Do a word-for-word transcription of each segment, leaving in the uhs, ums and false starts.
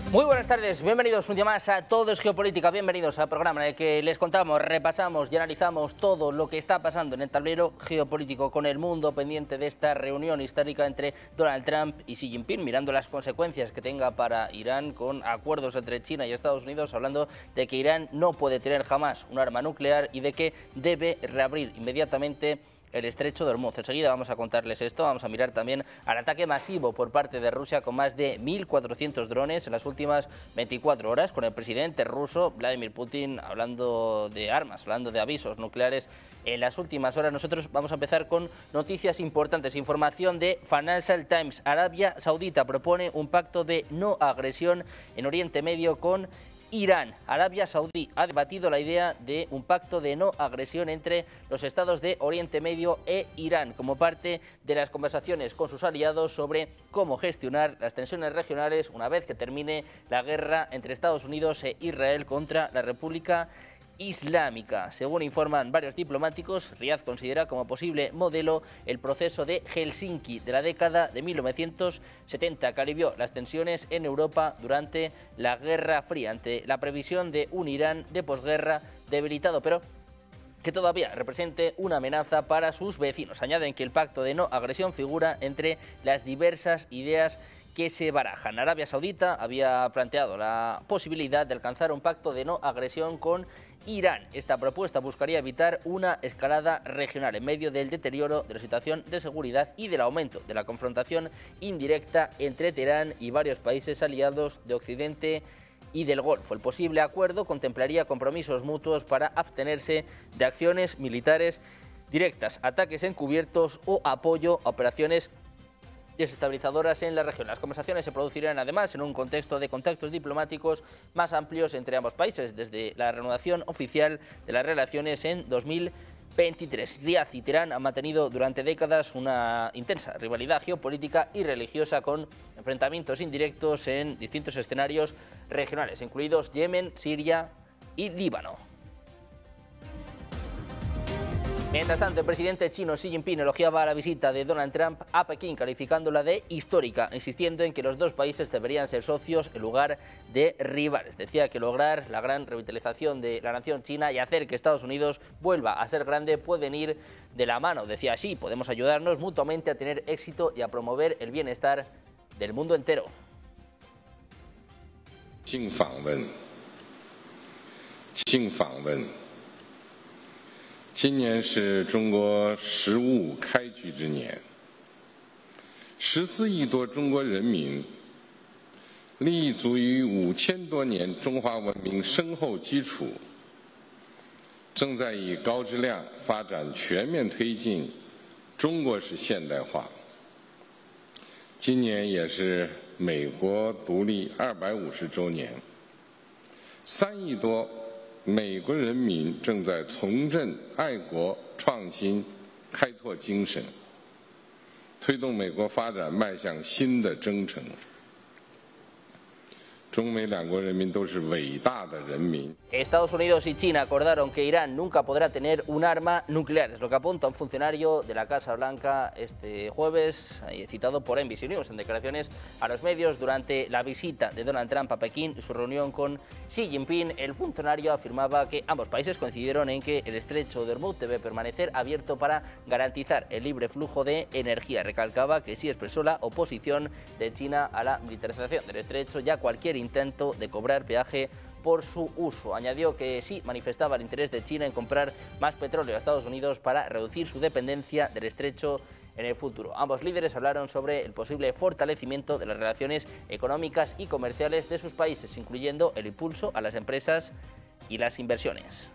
Muy buenas tardes, bienvenidos un día más a Todo es Geopolítica, bienvenidos al programa en el que les contamos, repasamos y analizamos todo lo que está pasando en el tablero geopolítico con el mundo pendiente de esta reunión histórica entre Donald Trump y Xi Jinping, mirando las consecuencias que tenga para Irán con acuerdos entre China y Estados Unidos, hablando de que Irán no puede tener jamás un arma nuclear y de que debe reabrir inmediatamente el estrecho de Hormuz. Enseguida vamos a contarles esto, vamos a mirar también al ataque masivo por parte de Rusia con más de mil cuatrocientos drones en las últimas veinticuatro horas, con el presidente ruso Vladimir Putin hablando de armas, hablando de avisos nucleares en las últimas horas. Nosotros vamos a empezar con noticias importantes, información de Financial Times. Arabia Saudita propone un pacto de no agresión en Oriente Medio con Irán. Arabia Saudí ha debatido la idea de un pacto de no agresión entre los estados de Oriente Medio e Irán como parte de las conversaciones con sus aliados sobre cómo gestionar las tensiones regionales una vez que termine la guerra entre Estados Unidos e Israel contra la República Islámica. Según informan varios diplomáticos, Riad considera como posible modelo el proceso de Helsinki de la década de mil novecientos setenta, que alivió las tensiones en Europa durante la Guerra Fría, ante la previsión de un Irán de posguerra debilitado, pero que todavía represente una amenaza para sus vecinos. Añaden que el pacto de no agresión figura entre las diversas ideas que se barajan. Arabia Saudita había planteado la posibilidad de alcanzar un pacto de no agresión con Irán. Esta propuesta buscaría evitar una escalada regional en medio del deterioro de la situación de seguridad y del aumento de la confrontación indirecta entre Teherán y varios países aliados de Occidente y del Golfo. El posible acuerdo contemplaría compromisos mutuos para abstenerse de acciones militares directas, ataques encubiertos o apoyo a operaciones desestabilizadoras en la región. Las conversaciones se producirán además en un contexto de contactos diplomáticos más amplios entre ambos países, desde la reanudación oficial de las relaciones en dos mil veintitrés. Riad y Teherán han mantenido durante décadas una intensa rivalidad geopolítica y religiosa con enfrentamientos indirectos en distintos escenarios regionales, incluidos Yemen, Siria y Líbano. Mientras tanto, el presidente chino Xi Jinping elogiaba la visita de Donald Trump a Pekín, calificándola de histórica, insistiendo en que los dos países deberían ser socios en lugar de rivales. Decía que lograr la gran revitalización de la nación china y hacer que Estados Unidos vuelva a ser grande pueden ir de la mano. Decía Xi, podemos ayudarnos mutuamente a tener éxito y a promover el bienestar del mundo entero. 庆访问，庆访问。今年是中国“十五”开局之年，十四亿多中国人民立足于五千多年中华文明深厚基础，正在以高质量发展全面推进中国式现代化。今年也是美国独立二百五十周年，三亿多美国人民正在重振爱国创新开拓精神，推动美国发展迈向新的征程。中美两国人民都是伟大的人民。 Estados Unidos y China acordaron que Irán nunca podrá tener un arma nuclear, es lo que apunta un funcionario de la Casa Blanca este jueves, citado por N B C News en declaraciones a los medios durante la visita de Donald Trump a Pekín y su reunión con Xi Jinping. El funcionario afirmaba que ambos países coincidieron en que el estrecho de Hormuz debe permanecer abierto para garantizar el libre flujo de energía. Recalcaba que sí expresó la oposición de China a la militarización del estrecho y a cualquier intento de cobrar peaje por su uso. Añadió que sí manifestaba el interés de China en comprar más petróleo a Estados Unidos para reducir su dependencia del estrecho en el futuro. Ambos líderes hablaron sobre el posible fortalecimiento de las relaciones económicas y comerciales de sus países, incluyendo el impulso a las empresas y las inversiones.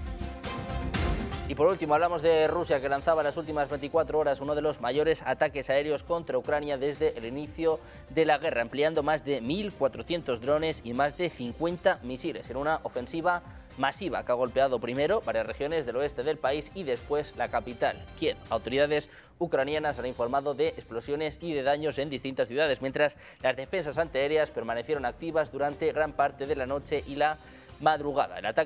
Y por último hablamos de Rusia, que lanzaba en las últimas veinticuatro horas uno de los mayores ataques aéreos contra Ucrania desde el inicio de la guerra, empleando más de mil cuatrocientos drones y más de cincuenta misiles en una ofensiva masiva que ha golpeado primero varias regiones del oeste del país y después la capital, Kiev. Autoridades ucranianas han informado de explosiones y de daños en distintas ciudades, mientras las defensas antiaéreas permanecieron activas durante gran parte de la noche y la madrugada. El ataque